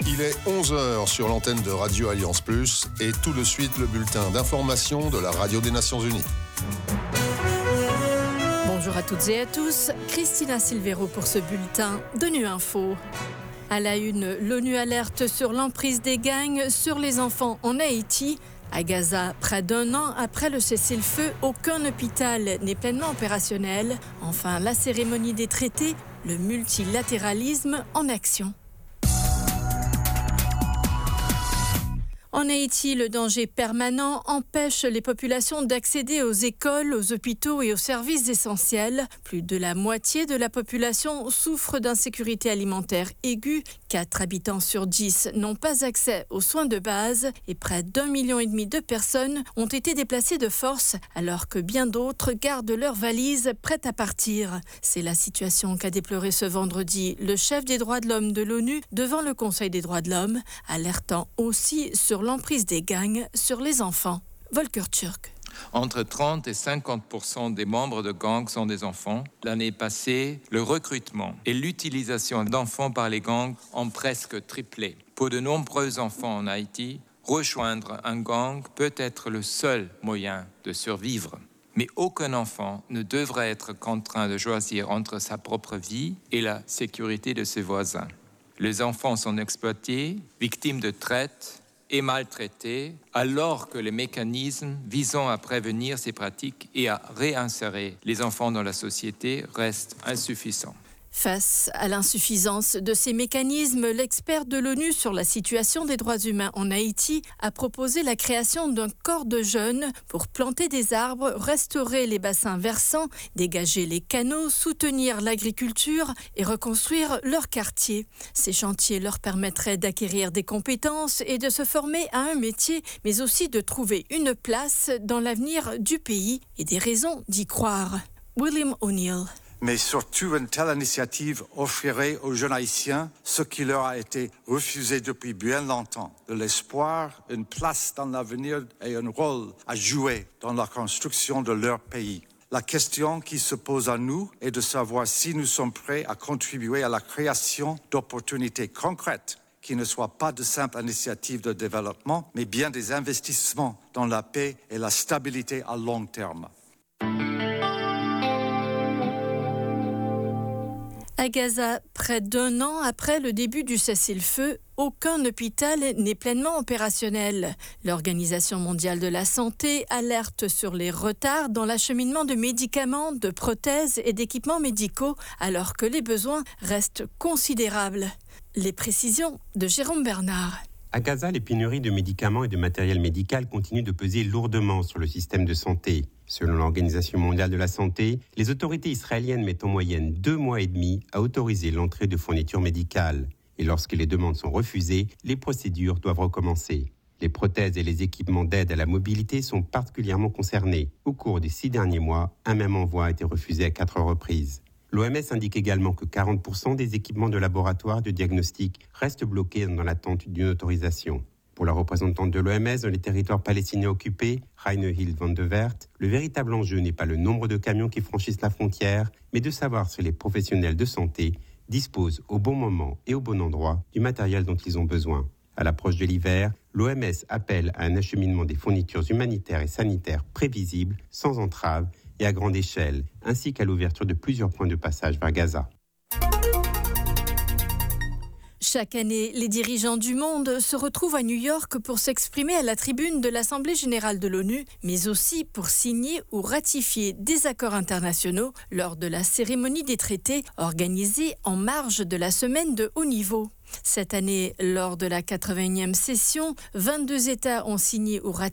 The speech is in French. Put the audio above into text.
Il est 11h sur l'antenne de Radio Alliance Plus et tout de suite le bulletin d'information de la Radio des Nations Unies. Bonjour à toutes et à tous, Christina Silvero pour ce bulletin de Nu Info. À la une, l'ONU alerte sur l'emprise des gangs sur les enfants en Haïti. À Gaza, près d'un an après le cessez-le-feu, aucun hôpital n'est pleinement opérationnel. Enfin, la cérémonie des traités, le multilatéralisme en action. En Haïti, le danger permanent empêche les populations d'accéder aux écoles, aux hôpitaux et aux services essentiels. Plus de la moitié de la population souffre d'insécurité alimentaire aiguë. 4 habitants sur 10 n'ont pas accès aux soins de base et près d'1,5 million de personnes ont été déplacées de force alors que bien d'autres gardent leurs valises prêtes à partir. C'est la situation qu'a déploré ce vendredi le chef des droits de l'homme de l'ONU devant le Conseil des droits de l'homme, alertant aussi sur l'emprise des gangs sur les enfants. Volker Turk. Entre 30 et 50% des membres de gangs sont des enfants. L'année passée, le recrutement et l'utilisation d'enfants par les gangs ont presque triplé. Pour de nombreux enfants en Haïti, rejoindre un gang peut être le seul moyen de survivre. Mais aucun enfant ne devrait être contraint de choisir entre sa propre vie et la sécurité de ses voisins. Les enfants sont exploités, victimes de traite et maltraités, alors que les mécanismes visant à prévenir ces pratiques et à réinsérer les enfants dans la société restent insuffisants. Face à l'insuffisance de ces mécanismes, l'expert de l'ONU sur la situation des droits humains en Haïti a proposé la création d'un corps de jeunes pour planter des arbres, restaurer les bassins versants, dégager les canaux, soutenir l'agriculture et reconstruire leur quartier. Ces chantiers leur permettraient d'acquérir des compétences et de se former à un métier, mais aussi de trouver une place dans l'avenir du pays et des raisons d'y croire. William O'Neill. Mais surtout, une telle initiative offrirait aux jeunes Haïtiens ce qui leur a été refusé depuis bien longtemps, de l'espoir, une place dans l'avenir et un rôle à jouer dans la construction de leur pays. La question qui se pose à nous est de savoir si nous sommes prêts à contribuer à la création d'opportunités concrètes qui ne soient pas de simples initiatives de développement, mais bien des investissements dans la paix et la stabilité à long terme. À Gaza, près d'un an après le début du cessez-le-feu, aucun hôpital n'est pleinement opérationnel. L'Organisation mondiale de la santé alerte sur les retards dans l'acheminement de médicaments, de prothèses et d'équipements médicaux, alors que les besoins restent considérables. Les précisions de Jérôme Bernard. À Gaza, les pénuries de médicaments et de matériel médical continuent de peser lourdement sur le système de santé. Selon l'Organisation mondiale de la santé, les autorités israéliennes mettent en moyenne 2 mois et demi à autoriser l'entrée de fournitures médicales. Et lorsque les demandes sont refusées, les procédures doivent recommencer. Les prothèses et les équipements d'aide à la mobilité sont particulièrement concernés. Au cours des 6 derniers mois, un même envoi a été refusé à 4 reprises. L'OMS indique également que 40% des équipements de laboratoire de diagnostic restent bloqués dans l'attente d'une autorisation. Pour la représentante de l'OMS dans les territoires palestiniens occupés, Raine Hill van de Wert, le véritable enjeu n'est pas le nombre de camions qui franchissent la frontière, mais de savoir si les professionnels de santé disposent au bon moment et au bon endroit du matériel dont ils ont besoin. À l'approche de l'hiver, l'OMS appelle à un acheminement des fournitures humanitaires et sanitaires prévisibles, sans entrave et à grande échelle, ainsi qu'à l'ouverture de plusieurs points de passage vers Gaza. Chaque année, les dirigeants du monde se retrouvent à New York pour s'exprimer à la tribune de l'Assemblée générale de l'ONU, mais aussi pour signer ou ratifier des accords internationaux lors de la cérémonie des traités organisée en marge de la semaine de haut niveau. Cette année, lors de la 81e session, 22 États ont signé ou ratifié